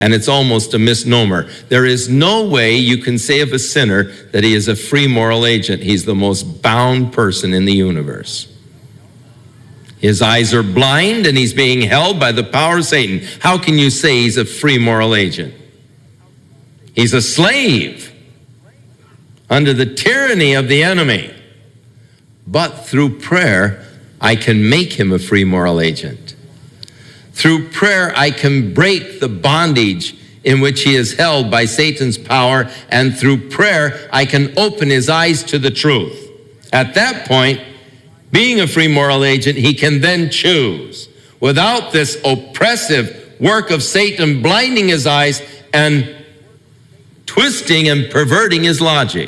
And it's almost a misnomer. There is no way you can say of a sinner that he is a free moral agent. He's the most bound person in the universe. His eyes are blind and he's being held by the power of Satan. How can you say he's a free moral agent? He's a slave under the tyranny of the enemy. But through prayer, I can make him a free moral agent. Through prayer, I can break the bondage in which he is held by Satan's power, and through prayer, I can open his eyes to the truth. At that point, being a free moral agent, he can then choose. Without this oppressive work of Satan blinding his eyes and twisting and perverting his logic.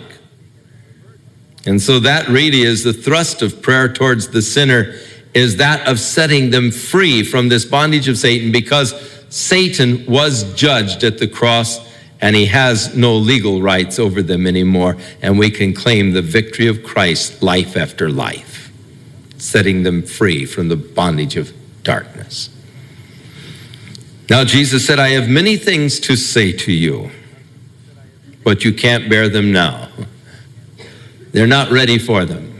And so that really is the thrust of prayer towards the sinner, is that of setting them free from this bondage of Satan, because Satan was judged at the cross and he has no legal rights over them anymore. And we can claim the victory of Christ life after life, setting them free from the bondage of darkness. Now Jesus said, I have many things to say to you, but you can't bear them now. They're not ready for them.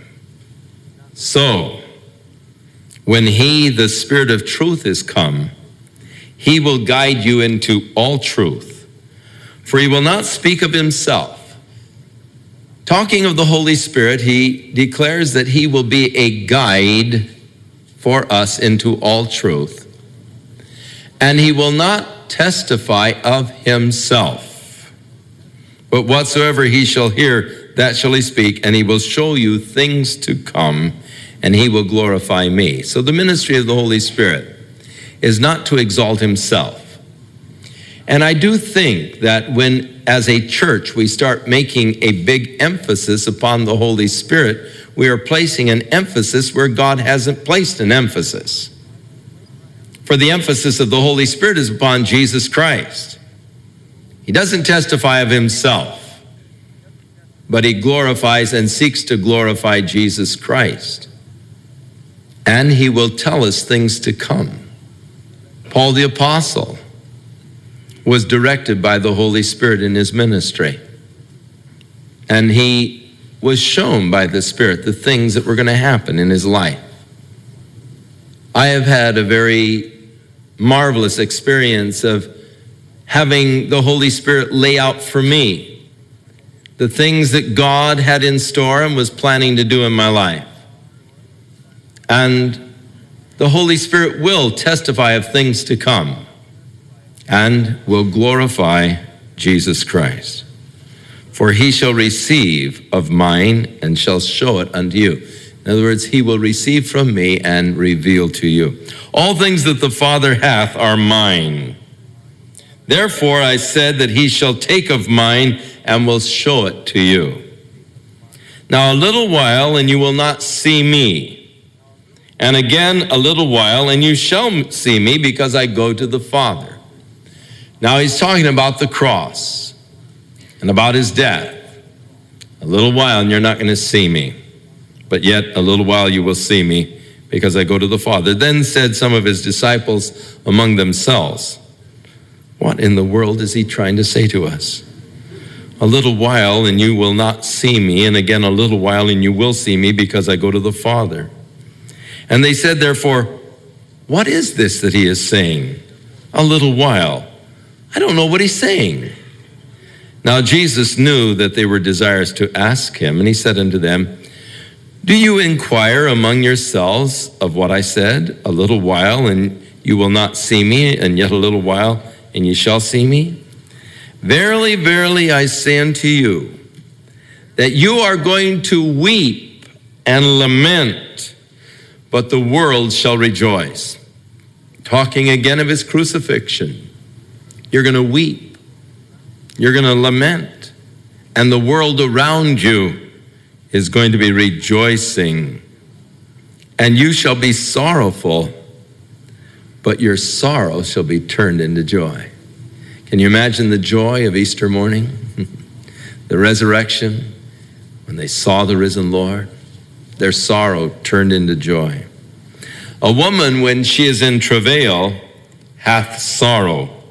So, when he, the Spirit of truth, is come, he will guide you into all truth. For he will not speak of himself. Talking of the Holy Spirit, he declares that he will be a guide for us into all truth. And he will not testify of himself, but whatsoever he shall hear, that shall he speak, and he will show you things to come, and he will glorify me. So the ministry of the Holy Spirit is not to exalt himself. And I do think that when, as a church, we start making a big emphasis upon the Holy Spirit, we are placing an emphasis where God hasn't placed an emphasis. For the emphasis of the Holy Spirit is upon Jesus Christ. He doesn't testify of himself, but he glorifies and seeks to glorify Jesus Christ. And he will tell us things to come. Paul the Apostle was directed by the Holy Spirit in his ministry. And he was shown by the Spirit the things that were going to happen in his life. I have had a very marvelous experience of having the Holy Spirit lay out for me the things that God had in store and was planning to do in my life. And the Holy Spirit will testify of things to come and will glorify Jesus Christ. For he shall receive of mine and shall show it unto you. In other words, he will receive from me and reveal to you. All things that the Father hath are mine. Therefore I said that he shall take of mine and will show it to you. Now a little while and you will not see me. And again a little while and you shall see me, because I go to the Father. Now he's talking about the cross and about his death. A little while and you're not going to see me, but yet a little while you will see me, because I go to the Father. Then said some of his disciples among themselves, what in the world is he trying to say to us? A little while and you will not see me, and again a little while and you will see me, because I go to the Father. And they said, therefore, what is this that he is saying? A little while. I don't know what he's saying. Now Jesus knew that they were desirous to ask him, and he said unto them, do you inquire among yourselves of what I said? A little while and you will not see me, and yet a little while and you shall see me? Verily, verily, I say unto you, that you are going to weep and lament, but the world shall rejoice. Talking again of his crucifixion. You're going to weep. You're going to lament. And the world around you is going to be rejoicing. And you shall be sorrowful, but your sorrow shall be turned into joy. Can you imagine the joy of Easter morning? The resurrection, when they saw the risen Lord, their sorrow turned into joy. A woman, when she is in travail, hath sorrow,